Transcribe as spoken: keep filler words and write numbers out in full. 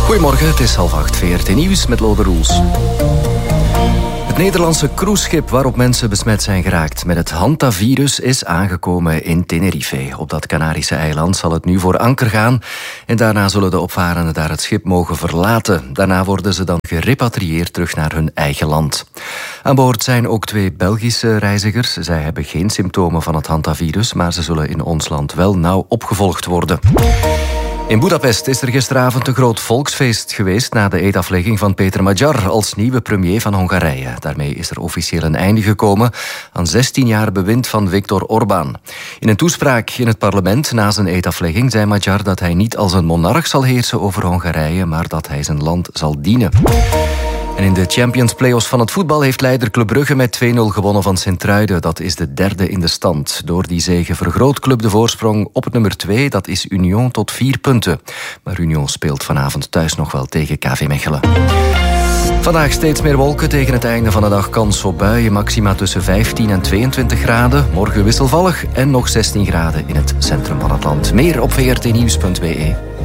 Goedemorgen, het is half acht, V R T Nieuws met Lode Roels. Het Nederlandse cruiseschip waarop mensen besmet zijn geraakt met het hantavirus is aangekomen in Tenerife. Op dat Canarische eiland zal het nu voor anker gaan en daarna zullen de opvarenden daar het schip mogen verlaten. Daarna worden ze dan gerepatrieerd terug naar hun eigen land. Aan boord zijn ook twee Belgische reizigers. Zij hebben geen symptomen van het hantavirus, maar ze zullen in ons land wel nauw opgevolgd worden. In Budapest is er gisteravond een groot volksfeest geweest na de eedaflegging van Peter Magyar als nieuwe premier van Hongarije. Daarmee is er officieel een einde gekomen aan zestien jaar bewind van Viktor Orbán. In een toespraak in het parlement na zijn eedaflegging zei Magyar dat hij niet als een monarch zal heersen over Hongarije, maar dat hij zijn land zal dienen. En in de Champions Play-offs van het voetbal heeft leider Club Brugge met twee nul gewonnen van Sint-Truiden. Dat is de derde in de stand. Door die zege vergroot Club de voorsprong op het nummer twee, dat is Union, tot vier punten. Maar Union speelt vanavond thuis nog wel tegen K V Mechelen. Vandaag steeds meer wolken, tegen het einde van de dag kans op buien. Maxima tussen vijftien en tweeëntwintig graden. Morgen wisselvallig en nog zestien graden in het centrum van het land. Meer op v r t nieuws punt b e.